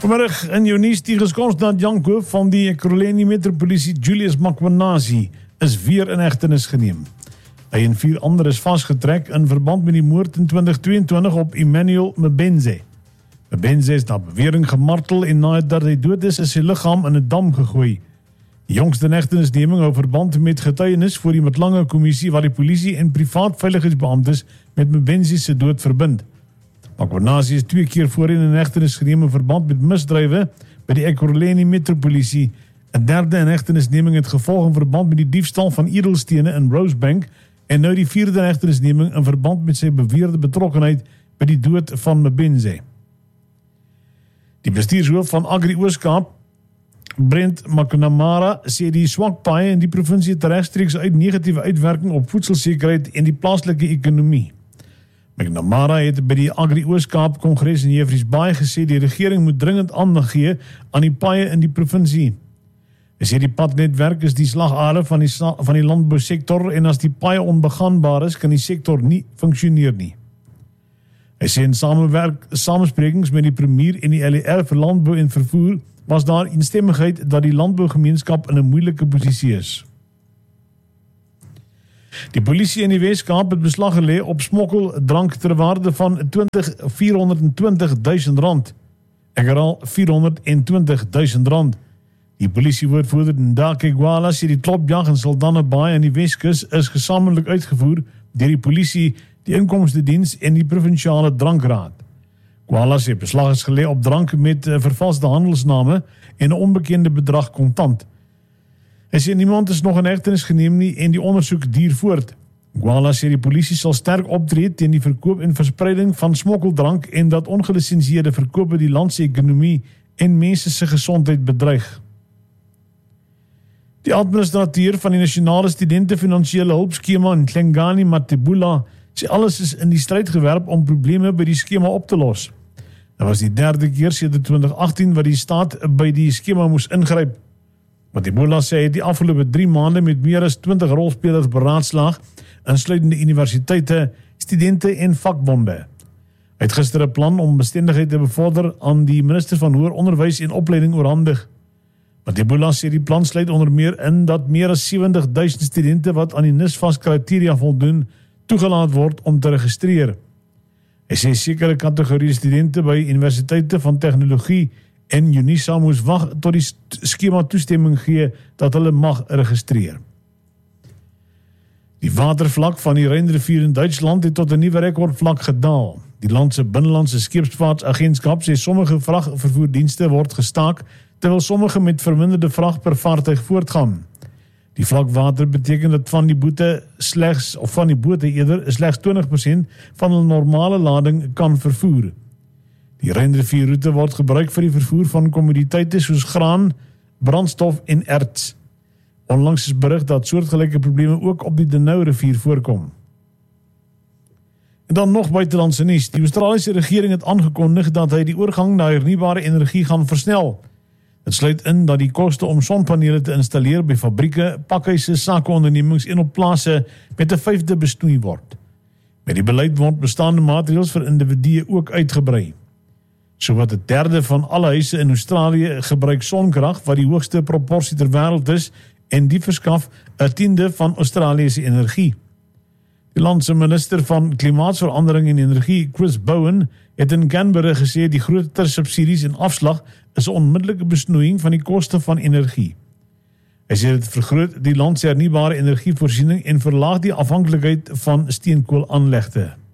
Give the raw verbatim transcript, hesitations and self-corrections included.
Vanmiddag in jou nuus, die geskonstant Janko van die Ekurhuleni Metropolisie Julius Mkhwanazi is weer in hegtenis geneem. Hy en vier ander is vasgetrek in verband met die moord in twintig tweeëntwintig op Emmanuel Mbenze. Mbenze is na bewering gemartel en nadat hy dood is, is sy liggaam in 'n dam gegooi. Die jongste hegtenisneming hou verband met getuienis voor die Mtlanga kommissie waar die polisie en privaat veiligheidsbeamptes met Mbenze se dood verbind. Mkhwanazi is twee keer voorheen in hegtenis geneem in verband met misdrywe by die Ekurhuleni Metropolisie. 'n Derde inhegtenisneming het gevolg in verband met die diefstal van edelstene in Rosebank en nou die vierde inhegtenisneming in verband met sy beweerde betrokkenheid by die dood van Mbenze. Die bestuurshoof van Agri Oos-Kaap, Brent McNamara, sê die swak paaie in die provinsie het regstreeks uit negatiewe uitwerking op voedselsekerheid en die plaaslike ekonomie. McNamara het by die Agri Oos-Kaap Kongres in Jeffreysbaai gesê die regering moet dringend aandag gee aan die paaie in die provinsie. Hy sê die padnetwerk is die slagader van die, van die landbousektor en as die paaie onbegaanbaar is, kan die sektor nie funksioneer nie. Hy sê in samenwerk, samesprekings met die premier en die L E R vir landbou en vervoer was daar instemmigheid dat die landbougemeenskap in 'n moeilike posisie is. Die polisie in die Wes-Kaap het beslag gelê op smokkeldrank ter waarde van vierhonderdtwintig duisend rand. Ek herhaal vierhonderdtwintig duisend rand. Die polisiewoordvoerder Ndake Gwala sê die klopjag in Saldanha Baai in die Weskus is gesamentlik uitgevoer deur die polisie, die inkomstediens en die provinsiale drankraad. Gwala sê beslag is gelê op drank met vervalste handelsname en 'n onbekende bedrag kontant. Hy sê niemand is nog in hegtenis geneem nie en die ondersoek duur voort. Gwala sê die polisie sal sterk optree teen die verkoop en verspreiding van smokkeldrank en dat ongelisensieerde verkope die land se ekonomie en mense se gesondheid bedreig. Die administrateur van die Nasionale Studente Finansiële Hulpskema in Nhlengani, Matebula, sê alles is in die stryd gewerp om probleme by die skema op te los. Dit was die derde keer sedert twintig agttien wat die staat by die skema moes ingryp. Matebula sê hy het die afgelope drie maande met meer as twintig rolspelers beraadslaag, insluitende universiteite, studente en vakbonde. Hy het gister 'n plan om bestendigheid te bevorder aan die minister van Hoër Onderwys en Opleiding oorhandig. Matebula sê die plan sluit onder meer in dat meer as sewentig duisend studente wat aan die NSFAS kriteria voldoen, toegelaat word om te registreer. Hy sê sekere kategorie studente by universiteite van tegnologie en Unisa moes wag tot die skema toestemming gee dat hulle mag registreer. Die watervlak van die Rynrivier in Duitsland het tot 'n nuwe rekordvlak gedaal. Die land se binnelandse skeepsvaartagentskap sê sommige vragvervoerdienste word gestaak, terwyl sommige met verminderde vrag per vaartuig voortgaan. Die vlakwater beteken dat van die bote slegs of van die bote eerder slegs twintig persent van 'n normale lading kan vervoer. Die Rynrivierroete word gebruik vir die vervoer van kommoditeite soos graan, brandstof en erts. Onlangs is berig dat soortgelyke probleme ook op die Denau rivier voorkom. En dan nog buitelandse nuus. Die Australiese regering het aangekondig dat hy die oorgang na hernubare energie gaan versnel. Dit sluit in dat die koste om sonpanele te installeer by fabrieke, pakhuise, sakeondernemings en op plase met 'n vyfde besnoei word. Met die beleid word bestaande maatreëls vir individue ook uitgebrei. Sowat 'n derde van alle huise in Australië gebruik sonkrag, wat die hoogste proporsie ter wêreld is, en die verskaf 'n tiende van Australië se energie. Die land se minister van Klimaatsverandering en Energie, Chris Bowen, het in Canberra gesê die groter subsidies en afslag is 'n onmiddellike besnoeiing van die koste van energie. Hy sê dit vergroot die land se hernubare energievoorsiening en verlaag die afhanklikheid van steenkoolaanlegte.